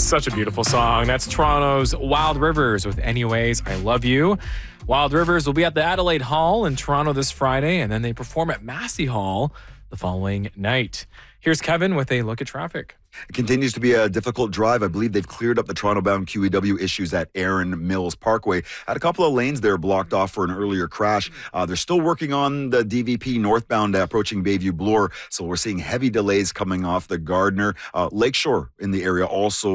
Such a beautiful song. That's Toronto's Wild Rivers with Anyways, I Love You. Wild Rivers will be at the Adelaide Hall in Toronto this Friday, and then they perform at Massey Hall the following night. Here's Kevin with a look at traffic. It continues to be a difficult drive. I believe they've cleared up the Toronto-bound QEW issues at Erin Mills Parkway. Had a couple of lanes there blocked off for an earlier crash. They're still working on the DVP northbound approaching Bayview Bloor, so we're seeing heavy delays coming off the Gardner. Lakeshore in the area also